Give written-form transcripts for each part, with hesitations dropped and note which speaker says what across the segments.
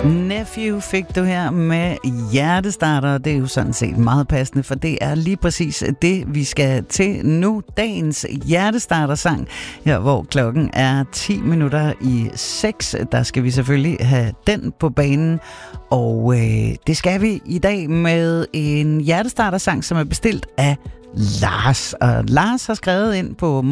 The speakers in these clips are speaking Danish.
Speaker 1: Nephew fik du her med hjertestarter. Det er jo sådan set meget passende, for det er lige præcis det, vi skal til nu. Dagens hjertestarter-sang, her hvor klokken er 6:10. Der skal vi selvfølgelig have den på banen. Og det skal vi i dag med en hjertestarter-sang, som er bestilt af Lars. Og Lars har skrevet ind på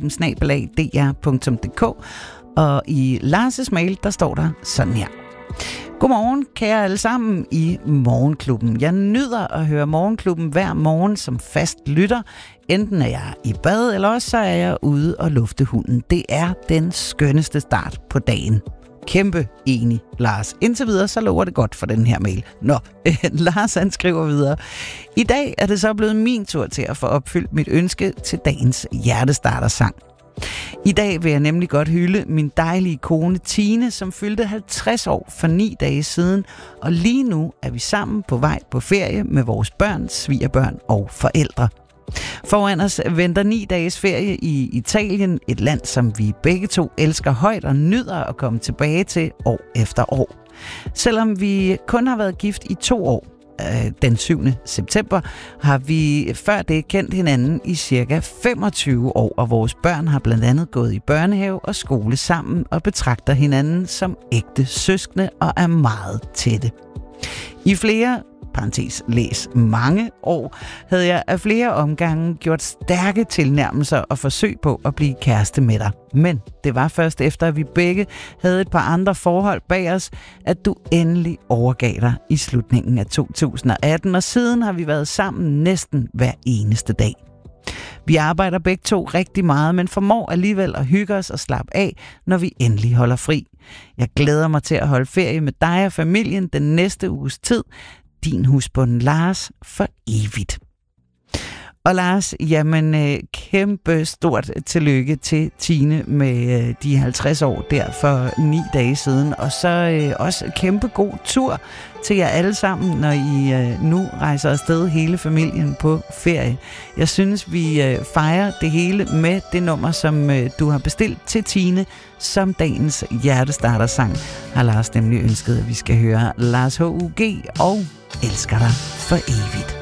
Speaker 1: morgenklubben@dr.dk. Og i Lars' mail, der står der sådan her. Godmorgen, kære alle sammen i Morgenklubben. Jeg nyder at høre Morgenklubben hver morgen som fast lytter. Enten er jeg i bad, eller også så er jeg ude og lufte hunden. Det er den skønneste start på dagen. Kæmpe enig, Lars. Indtil videre, så lover det godt for den her mail. Nå, Lars han skriver videre. I dag er det så blevet min tur til at få opfyldt mit ønske til dagens hjertestarter-sang. I dag vil jeg nemlig godt hylde min dejlige kone Tine, som fyldte 50 år for 9 dage siden, og lige nu er vi sammen på vej på ferie med vores børn, svigerbørn og forældre. Foran os venter 9 dages ferie i Italien, et land, som vi begge to elsker højt og nyder at komme tilbage til år efter år. Selvom vi kun har været gift i 2 år, den 7. september, har vi før det kendt hinanden i cirka 25 år, og vores børn har blandt andet gået i børnehave og skole sammen og betragter hinanden som ægte søskende og er meget tætte. I flere læs mange år, havde jeg af flere omgange gjort stærke tilnærmelser og forsøg på at blive kæreste med dig. Men det var først efter, at vi begge havde et par andre forhold bag os, at du endelig overgav dig i slutningen af 2018, og siden har vi været sammen næsten hver eneste dag. Vi arbejder begge to rigtig meget, men formår alligevel at hygge os og slappe af, når vi endelig holder fri. Jeg glæder mig til at holde ferie med dig og familien den næste uges tid. Din husbund Lars for evigt. Og Lars, jamen kæmpe stort tillykke til Tine med de 50 år der for 9 dage siden. Og så også kæmpe god tur til jer alle sammen, når I nu rejser afsted hele familien på ferie. Jeg synes, vi fejrer det hele med det nummer, som du har bestilt til Tine, som dagens hjertestarter-sang. Har Lars nemlig ønsket, at vi skal høre Lars H.U.G. og Elsker dig for evigt.